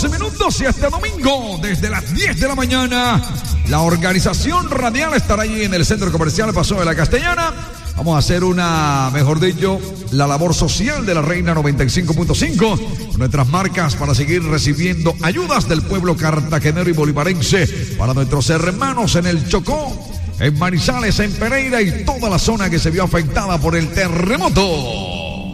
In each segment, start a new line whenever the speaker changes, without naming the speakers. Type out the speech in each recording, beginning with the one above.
12 minutos y este domingo, desde las 10 de la mañana, la organización radial estará allí en el Centro Comercial Paseo de la Castellana. Vamos a hacer la labor social de la Reina 95.5 con nuestras marcas para seguir recibiendo ayudas del pueblo cartagenero y bolivarense para nuestros hermanos en el Chocó, en Manizales, en Pereira y toda la zona que se vio afectada por el terremoto.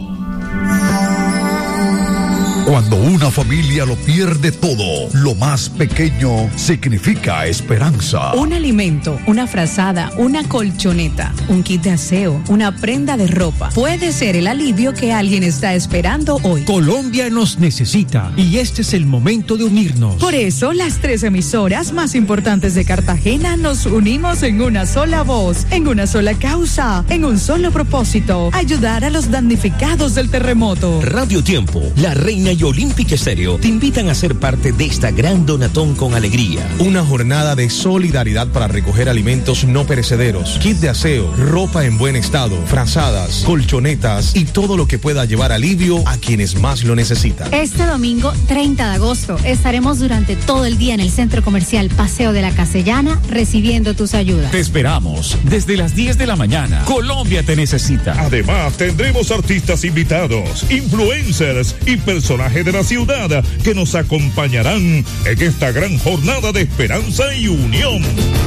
Cuando una familia lo pierde todo, lo más pequeño significa esperanza.
Un alimento, una frazada, una colchoneta, un kit de aseo, una prenda de ropa. Puede ser el alivio que alguien está esperando hoy.
Colombia nos necesita y este es el momento de unirnos.
Por eso, las 3 emisoras más importantes de Cartagena nos unimos en una sola voz, en una sola causa, en un solo propósito: ayudar a los damnificados del terremoto.
Radio Tiempo, La Reina y Olímpica Estéreo te invitan a ser parte de esta gran donatón con alegría.
Una jornada de solidaridad para recoger alimentos no perecederos, kit de aseo, ropa en buen estado, frazadas, colchonetas y todo lo que pueda llevar alivio a quienes más lo necesitan.
Este domingo 30 de agosto estaremos durante todo el día en el Centro Comercial Paseo de la Castellana recibiendo tus ayudas.
Te esperamos desde las 10 de la mañana. Colombia te necesita.
Además, tendremos artistas invitados, influencers y personajes de la ciudad que nos acompañarán en esta gran jornada de esperanza y unión.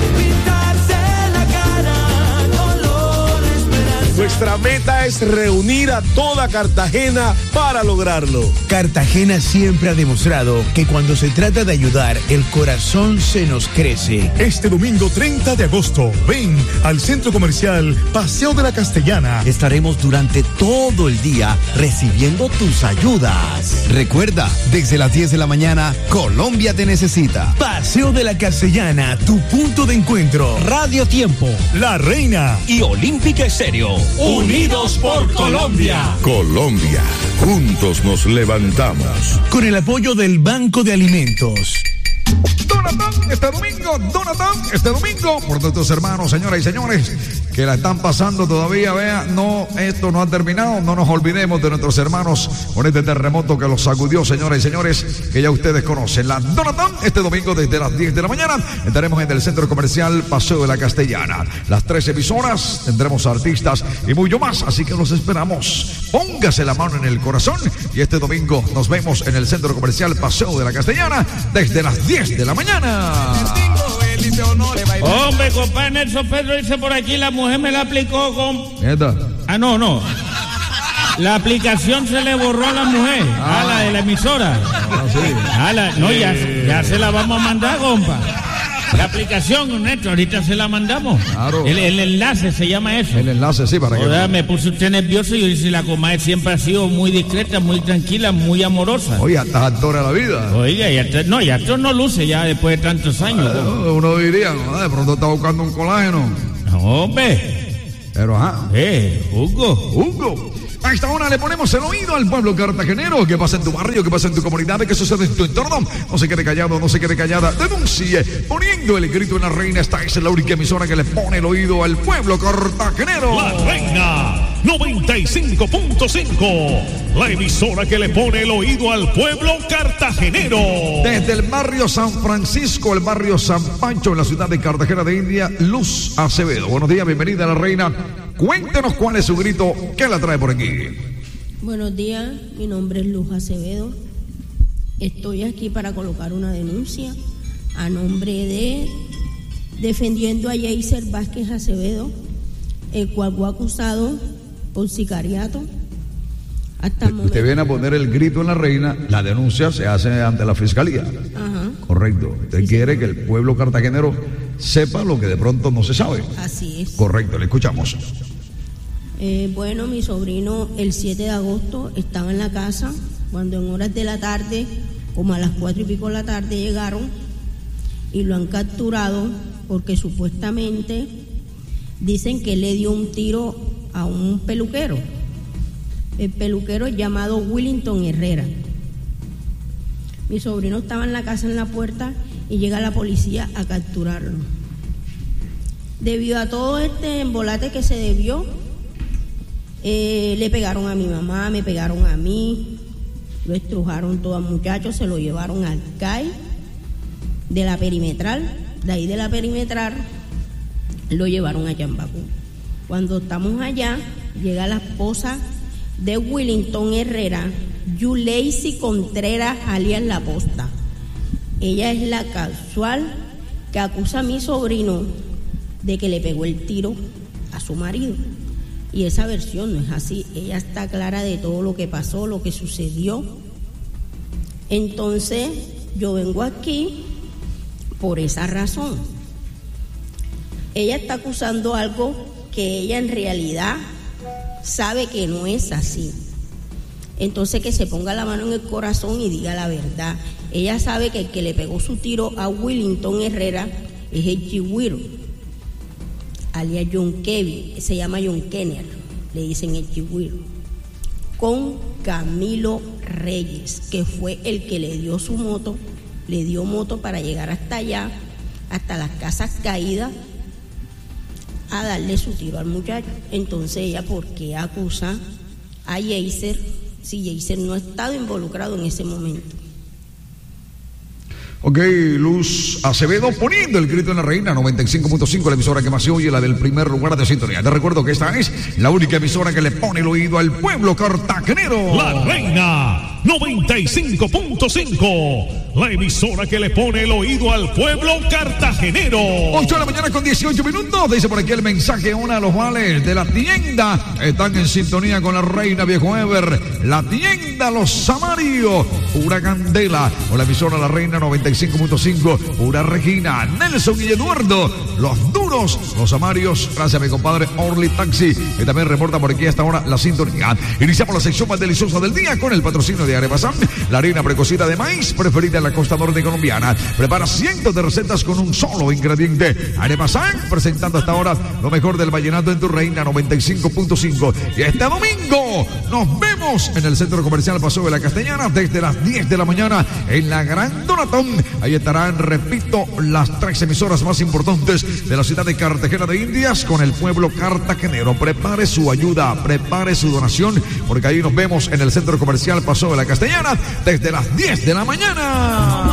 Nuestra meta es reunir a toda Cartagena para lograrlo.
Cartagena siempre ha demostrado que cuando se trata de ayudar, el corazón se nos crece.
Este domingo 30 de agosto, ven al Centro Comercial Paseo de la Castellana.
Estaremos durante todo el día recibiendo tus ayudas. Recuerda, desde las 10 de la mañana, Colombia te necesita.
Paseo de la Castellana, tu punto de encuentro.
Radio Tiempo,
La Reina
y Olímpica Estéreo.
Unidos por Colombia.
Colombia, juntos nos levantamos.
Con el apoyo del Banco de Alimentos.
Donatón este domingo, por nuestros hermanos, señoras y señores, que la están pasando todavía, vea, esto no ha terminado, no nos olvidemos de nuestros hermanos con este terremoto que los sacudió, señoras y señores, que ya ustedes conocen. La Donatón, este domingo desde las 10 de la mañana, estaremos en el Centro Comercial Paseo de la Castellana. Las 3 emisoras, tendremos artistas y mucho más, así que los esperamos. Póngase la mano en el corazón y este domingo nos vemos en el Centro Comercial Paseo de la Castellana desde las 10 de la mañana.
Hombre, compadre Nelson Pedro dice por aquí, la mujer me la aplicó con... No. La aplicación se le borró a la mujer, a la de la emisora. Ya se la vamos a mandar, compa. La aplicación, Néstor, ahorita se la mandamos.
Claro.
El enlace se llama eso.
El enlace, sí, para que...
Me puse usted nervioso y yo dije, la comadre siempre ha sido muy discreta, muy tranquila, muy amorosa.
Oye, hasta actora de la vida.
Oiga, ya esto no luce ya después de tantos años.
Uno diría, de pronto está buscando un colágeno.
No, hombre.
Pero ajá. Hugo. A esta hora le ponemos el oído al pueblo cartagenero. ¿Qué pasa en tu barrio? ¿Qué pasa en tu comunidad? ¿Qué sucede en tu entorno? No se quede callado, no se quede callada. Denuncie. Poniendo el grito en la Reina. Esta es la única emisora que le pone el oído al pueblo cartagenero.
La Reina 95.5. La emisora que le pone el oído al pueblo cartagenero.
Desde el barrio San Francisco, el barrio San Pancho, en la ciudad de Cartagena de India, Luz Acevedo. Buenos días, bienvenida a La Reina. Cuéntenos cuál es su grito, ¿qué la trae por aquí?
Buenos días, mi nombre es Luz Acevedo. Estoy aquí para colocar una denuncia a nombre de defendiendo a Yeiser Vázquez Acevedo, el cual fue acusado por sicariato. Hasta el momento.
Usted viene a poner el grito en La Reina, la denuncia se hace ante la fiscalía.
Ajá.
Correcto. Usted quiere que el pueblo cartagenero sepa lo que de pronto no se sabe.
Así es.
Correcto, le escuchamos.
Bueno, mi sobrino el 7 de agosto estaba en la casa cuando en horas de la tarde, como a las 4 y pico de la tarde, llegaron y lo han capturado porque supuestamente dicen que le dio un tiro a un peluquero. El peluquero llamado Willington Herrera. Mi sobrino estaba en la casa en la puerta y llega la policía a capturarlo. Debido a todo este embolate que se debió, le pegaron a mi mamá, me pegaron a mí. Lo estrujaron todo, muchachos, se lo llevaron al CAI de la Perimetral. De ahí de la Perimetral lo llevaron a Chambacú. Cuando estamos allá, llega la esposa de Willington Herrera, Yuleisi Contreras, alias La Posta. Ella es la casual que acusa a mi sobrino de que le pegó el tiro a su marido. Y esa versión no es así. Ella está clara de todo lo que pasó, lo que sucedió. Entonces, yo vengo aquí por esa razón. Ella está acusando algo que ella en realidad sabe que no es así. Entonces, que se ponga la mano en el corazón y diga la verdad. Ella sabe que el que le pegó su tiro a Willington Herrera es el Chihuiro, alias John Kevin, se llama John Kenner, le dicen el Chihuiro, con Camilo Reyes, que fue el que le dio su moto, le dio moto para llegar hasta allá, hasta las casas caídas, a darle su tiro al muchacho. Entonces ella, ¿por qué acusa a Yeiser si Yeiser no ha estado involucrado en ese momento?
Ok, Luz Acevedo poniendo el grito en la Reina 95.5, la emisora que más se oye, la del primer lugar de sintonía. Te recuerdo que esta es la única emisora que le pone el oído al pueblo cartagenero.
La Reina 95.5, la emisora que le pone el oído al pueblo cartagenero.
8 de la mañana con 18 minutos. Dice por aquí el mensaje: una de los vales de la tienda están en sintonía con la Reina Viejo Ever, la tienda Los Samarios, pura candela, con la emisora La Reina 95.5, pura Regina, Nelson y Eduardo, los duros, Los Samarios. Gracias a mi compadre Orly Taxi, que también reporta por aquí hasta ahora la sintonía. Iniciamos la sección más deliciosa del día con el patrocinio de Arepasán, la harina precocida de maíz preferida en la costa norte colombiana. Prepara cientos de recetas con un solo ingrediente. Arepasán, presentando hasta ahora lo mejor del vallenato en tu Reina 95.5. Y este domingo nos vemos en el Centro Comercial Paseo de la Castellana desde las 10 de la mañana en la Gran Donatón. Ahí estarán, repito, las 3 emisoras más importantes de la ciudad de Cartagena de Indias con el pueblo cartagenero. Prepare su ayuda, prepare su donación, porque ahí nos vemos en el Centro Comercial Paseo de la Castellana desde las 10 de la mañana.